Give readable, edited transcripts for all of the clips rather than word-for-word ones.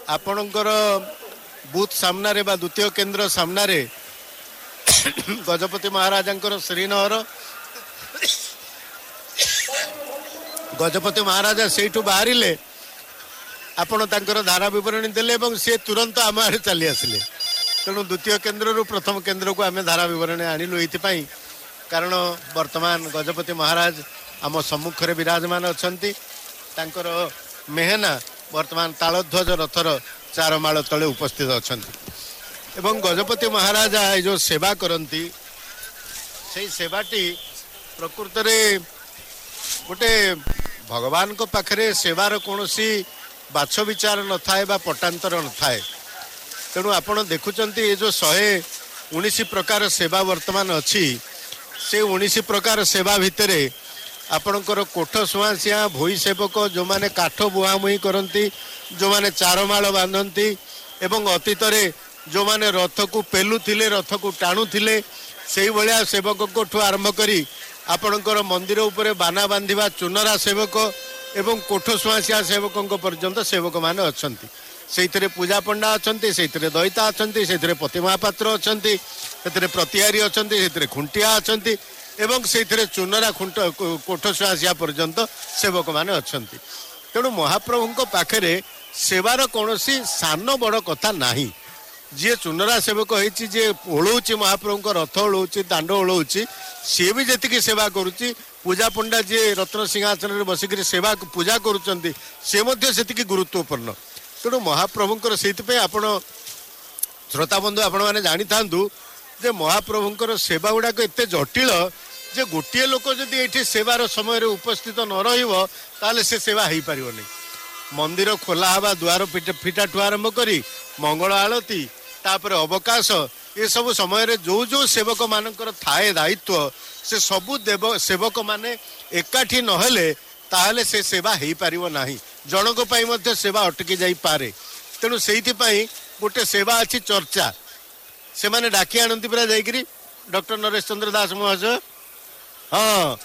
आपणकर बूथ सामने बा द्वितीय केन्द्र सामने गजपति महाराजा श्रीनगर गजपति महाराजा से बाहर आपण धारा बरणी देले सी तुरंत आम आड़े चली आसिले तेणु द्वितीय केन्द्र रु प्रथम केन्द्र को आम धारा बरणी आणिलु ये कारण वर्तमान गजपति महाराज आम सम्मुखें विराजमान अच्छा मेहना वर्तमान तालध्वज रथर चारमाल तले उपस्थित अच्छा गजपति महाराजा ये जो सेवा करती से सेवाटी प्रकृत में गोटे भगवान को पाखरे सेवार कौन बाछ विचार न थाए बा पटांतर न थाए तेणु आपण देखुंत ये जो 119 प्रकार सेवा वर्तमान अच्छी से 19 प्रकार सेवा भितर आपणकर कोठ सुआसिया भोई सेवक जो माने काठ बुहामुही करती जो माने चारमाल बांधती एवं अतीत जो माने रथ को पेलुथिले रथ को टाणुथिले से भाया सेवक आरंभ करी आपणकर मंदिर उपरे बाना बांधिबा चुनरा सेवक एवं कोठ सुआसिया सेवक पर्यंत सेवक माने अछंती से पूजा पंडा अच्छा से दईता अच्छा से पति महापात्र अच्छा से प्रतिहारी अच्छा से खुंटिया अच्छा एवं से चुनरा कोठ सुआसिया पर्यंत सेवक माने अच्छा तेणु महाप्रभु पाखरे सेवार कौन सान बड़ कथा नाही जी चुनरा सेवक होती जे ओढ़ महाप्रभु रथ ओढ़ दांड ओढ़ सी भी जी सेवा करुच्ची पूजा पंडा जी रत्न सिंहासन में बसिक सेवा पूजा करुँच से गुरुत्वपूर्ण तेणु महाप्रभुंर से आपण श्रोता बंधु आपण मैंने जानी था जे महाप्रभुंर सेवा गुड़ाक एत जटिल जे गोटे लोक जदि ये सेवार समय उपस्थित न रहा से सेवा हो पार नहीं मंदिर खोला हवा द्वार फिटा ठू आरंभ करी मंगल आलती तापर अवकाश ये सब समय जो जो सेवक मानकर थाए दायित्व से सबू सेवक माने एकाठी नहेले ताहले से सेवा हो पार ना जनक पाई सेवा अटकी जाई पारे तेणु से गोटे सेवा अच्छी चर्चा से माने डाकी आनती पूरा जाकरी डॉक्टर नरेश चंद्र दास महाशय हाँ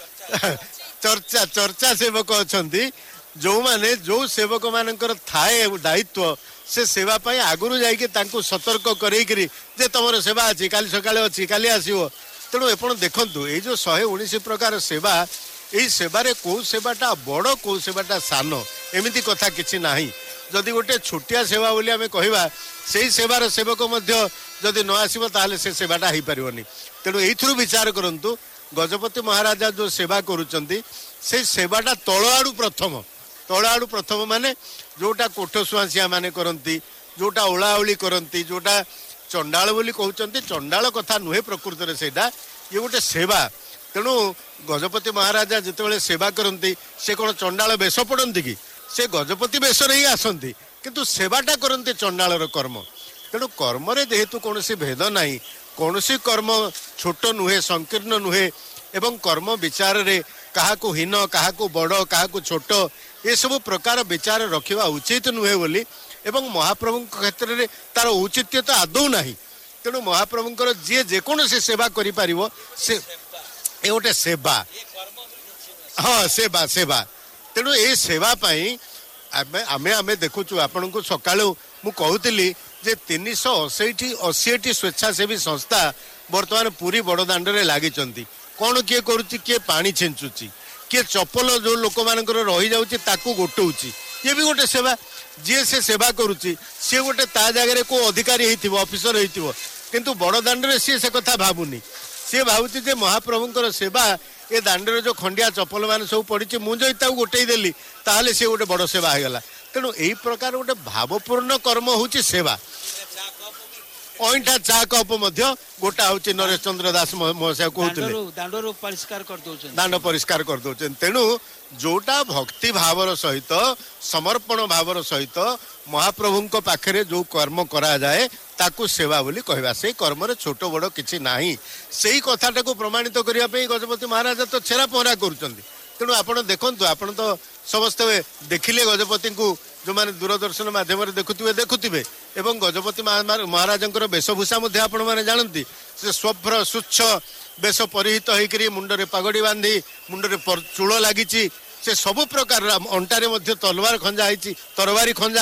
चर्चा चर्चा सेवक अच्छा जो माने जो सेवक मानकर थाए दायित्व से सेवा पाई आगुरी जाइए सतर्क करेकरी जे तुम सेवा अच्छी काली सकाळे अच्छी काली आसो तेणु एपण देखु ये जो 119 प्रकार सेवा यही सेवारे कौ सेवाटा बड़ कौ सेवाटा सान एमती कथा किछि नाही जदि गोटे छोटिया सेवा बोली आमे कहिबा सेही सेवार सेवक मध्य जदि न आसीबो ताहले से सेवाटा हो पारिबनी तेणु एइथुरु विचार करंतु गजपति महाराजा जो सेवा करुचंती से सेवाटा तळ आड़ू प्रथम माने जोटा कोठ सुआसिया माने करंती जोटा ओलाओली करंती जोटा चंडाल बोली कहउचंती चंडाल कथा नुहे प्रकृत रे सेटा ये गोटे सेवा तेणु गजपति महाराजा जितेबाला सेवा करती से कौन चंडाल बेश पड़ती कि से गजपति बेश ही आसती किंतु सेवाटा करती चंडाल कर्म तेणु कर्म जेहेतु कौन भेद ना कौन कर्म छोट नुहे संकीर्ण नुहे एवं कर्म विचार रे क्या हीन क्या बड़ क्या छोट ये सब प्रकार विचार रखा उचित नुहे बोली एवं महाप्रभु क्षेत्र में तार औचित्य तो आदौ ना तेणु महाप्रभुंर जी जेकोसी सेवा करि पारिबो से ये गोटे सेवा हाँ सेवा सेवा तेणु ये सेवा आमे आमे देखुचु आपण को सकाळु मु कहूतिली जे 380 स्वेच्छासेवी संस्था वर्तमान पूरी बड़दाण्ड रे लागिचंती कौन किए करुच्ची किए पानी छिंचुची किए चप्पल जो लोक मानकर रही जाउची ताकू गोटौची ये भी गोटे सेवा जी से सेवा करुच्ची सी गोटे ता जगह को अधिकारी होइथिबो ऑफिसर होइथिबो किंतु बड़दाण्ड रे सी से कथा भाबुनी सी भावुची जे महाप्रभुंकर सेवा ये दाण्डर जो खंडिया चप्पल मान सब पड़ी मुझे गोटे देली ताहले सी गोटे बड़ सेवा हो गला तेणु यही प्रकार गोटे भावपूर्ण कर्म होची सेवा अईठा चा कप गोटा हूँ नरेश चंद्र दास महाशय कहते दाण्ड परिष्कार कर दौरान तेणु जोटा भक्ति भावर सहित समर्पण भावर सहित महाप्रभु पाखे जो कर्म करा जाए ताकू सेवा बोली कहवा से कर्म छोट बड़ किसी ना से कथाटा को प्रमाणित करने गजपति महाराज तो छेरा पहरा करुँच तेणु आप देखु आप तो समस्ते देखिले गजपति को जो मैंने दूरदर्शन माध्यम देखुवे एवं गजपति महाराज वेशभूषा आपने जानती से स्वभ्र स्वच्छ वेश परिहित होकर मुंडरे पगड़ी बांधी मुंडरे चूल लगी से सबु प्रकार अंटारे तलवार खंजा तरवारी खंजा